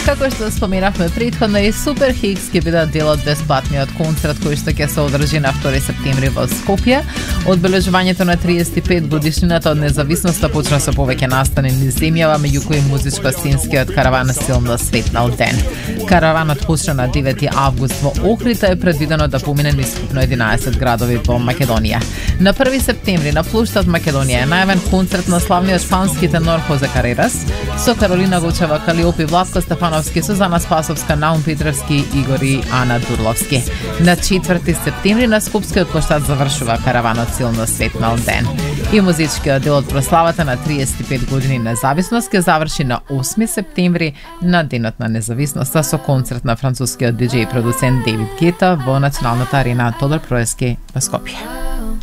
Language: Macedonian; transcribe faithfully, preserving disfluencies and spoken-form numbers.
Како што споменавме претходно, и Супер Хикс ќе биде дел од бесплатниот концерт кој што ќе се одржи на втори септември во Скопје. Одбележувањето на триесет и пет годишнината од независноста почна со повеќе настани низ земјава, меѓу кои музичко-сценскиот караван Силно светнал ден. Караванот почна на девети август во Охрид, е предвидено да помине низ скупно единаесет градови во Македонија. На први септември на плоштад Македонија е најавен концерт на славниот шпански тенор Хозе Карерас со Каролина Гочева, Калиопи, Влатко Стефановски, Сузана Спасовска, Наум Петровски, Игор и Ана Дурловски. На четврти септември на Скопскиот плоштад завршува караванот Силно светнал ден. И музичкиот дел од прославата на триесет и пет години независност ќе заврши на осми септември на денот на независноста со концерт на францускиот диџеј и продуцент Девид Гета во Националната арена Тодор Проески во Скопје.